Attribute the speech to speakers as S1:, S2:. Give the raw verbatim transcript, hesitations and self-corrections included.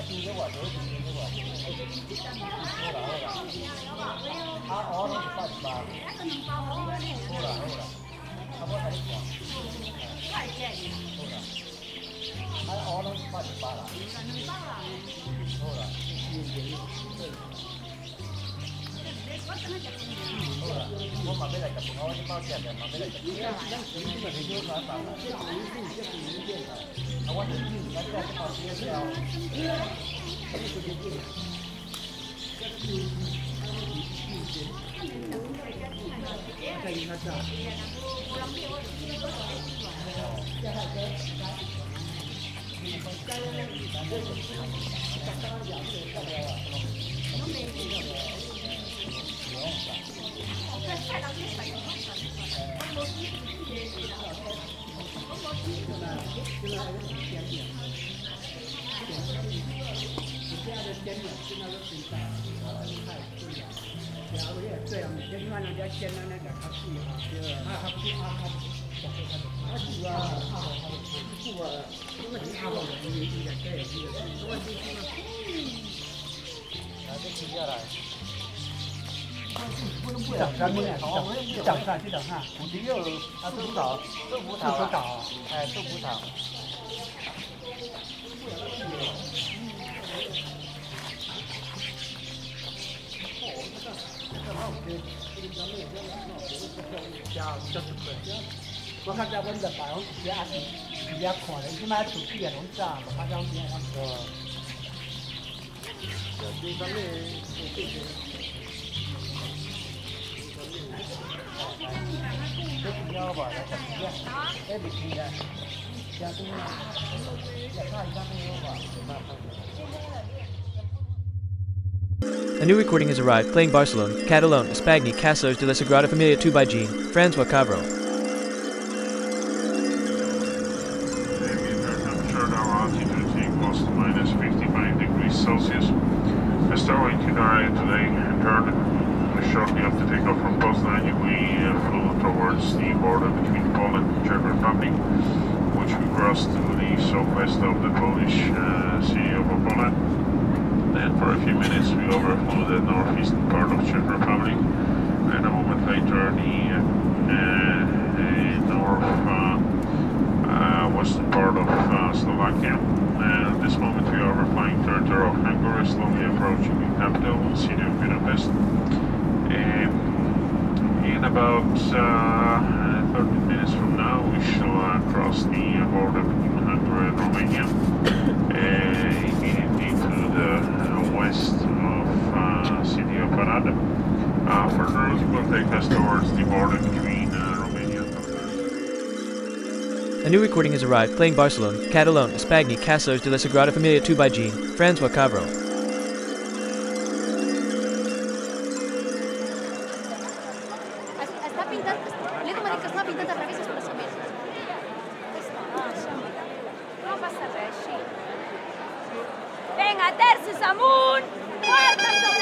S1: 讲山呢？讲山这讲啥？土地有啊，豆腐草，豆腐草，豆腐草，哎，豆腐草。我看在温的白龙比较比较宽的，起码土地也能炸，我看这样子。哦。这方面，这些。这比较吧，这比较，这比较，像这样，也看一下没有吧，慢慢的。
S2: A new recording has arrived, playing Barcelona, Catalone, Spagni, Castlers de la Sagrada Familia two by Gene, Francois Cabral.
S3: Temperature now altitude equals to minus fifty-five degrees Celsius. We're starting to Canary today and turn shortly after takeoff from Poznan. We uh, flew towards the border between Poland and Czech Republic, which we crossed to the southwest of the Polish uh, city of Opola. Then for a few minutes we overflew the northeastern part of Czech Republic, and a moment later the, uh, the north uh, uh, western part of uh, Slovakia. And at this moment we are overflying territory of Hungary, slowly approaching the capital, the city of Budapest. Um, in about uh, thirty minutes from now we shall uh, cross the border between Hungary and Romania, uh, immediately to the uh, west of uh, city of Arad. Uh, further route will take us towards the border between uh, Romania and Bulgaria.
S2: A new recording has arrived, playing Barcelona, Catalone, Spagni, Castlers de la Sagrada Familia two by Gene, Francois Cabral.
S4: Venga, terzo Samun! Quarta Samun!